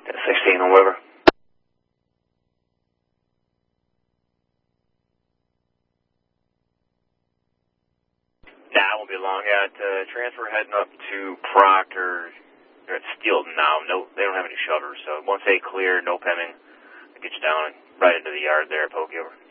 16 on Weber. Nah, it won't be long. Transfer heading up to Proctor. They're at Steelton now. No, they don't have any shutters, so once they clear, no pending, I'll get you down and right into the yard there at Poke over.